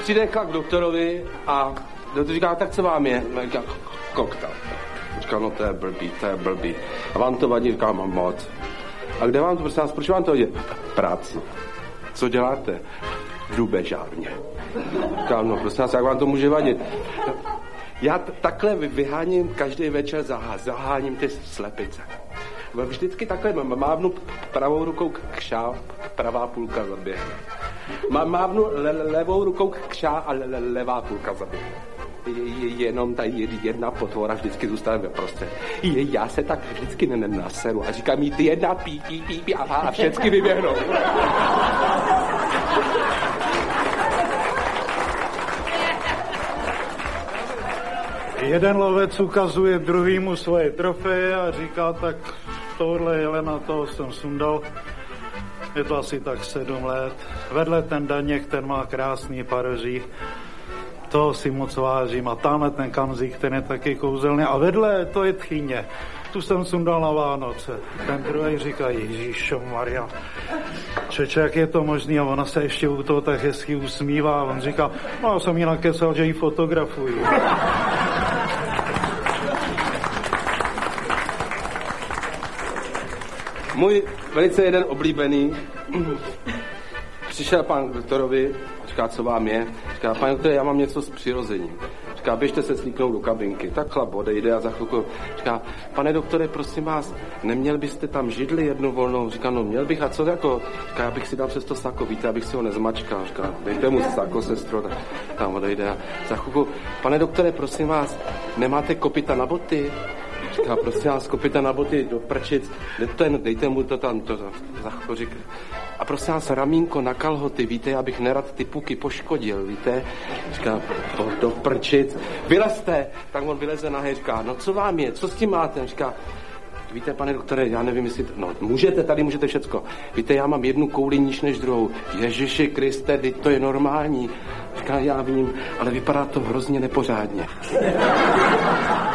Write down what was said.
přijde k doktorovi a doktor říká, tak co vám je? Říká, koktel. Říká, no to je blbý. A vám to vadí? Říká, mám moc. A kde vám to, prosím vás, proč vám to vadí? Práci. Co děláte? V drubežárně. Říká, no prosím vás, jak vám to může vadit? Já takhle vyháním každý večer, zaháním ty slepice. Vždycky takhle mávnu pravou rukou kšá, pravá půlka zaběhne. Mávnu levou rukou kšá a levá půlka zaběhne. Jenom ta jedna potvora vždycky zůstane ve prostřed. Já se tak vždycky naseru a říkám jí, ty jedna pí a všechny vyběhnou. Jeden lovec ukazuje druhýmu svoje trofeje a říká, tak tohle jelena, toho jsem sundal. Je to asi tak 7 let. Vedle ten Daněk, ten má krásný paroží. Toho si moc vážím. A tamhle ten Kamzík, ten je taky kouzelný. A vedle to je tchyně. Tu jsem sundal na Vánoce. Ten druhý říká, Ježíšomaria. Čeče, jak je to možný? A ona se ještě u toho tak hezky usmívá. A on říká, no já jsem jí nakesal, že ji fotografuju. Můj velice jeden oblíbený, přišel pán doktorovi, říká, co vám je? Říká, pane doktore, já mám něco s přirozením. Říká, běžte se slíknout do kabinky. Tak chlap odejde a za chvilku říká, pane doktore, prosím vás, neměl byste tam židli jednu volnou? Říká, no měl bych, a co jako? Říká, já bych si dal přes to sako, víte, abych si ho nezmačkal. Říká, dejte mu sako, sestro, tak tam odejde a za chvilku, pane doktore, prosím vás, nemáte kopyta na boty? Říká, prosím vás, kopyta na boty do prčic, dejte mu to tam, to za chvilku říká. A prosím vás, ramínko na kalhoty, víte, abych nerad ty puky poškodil, víte? Říká, do prčic, vylezte. Tak on vyleze nahé, říká, no co vám je, co s tím máte? Říká, víte, pane doktore, já nevím, jestli, no můžete všecko. Víte, já mám jednu kouli níž než druhou. Ježiši Kriste, teď to je normální. Říká, já vím, ale vypadá to hrozně nepořádně.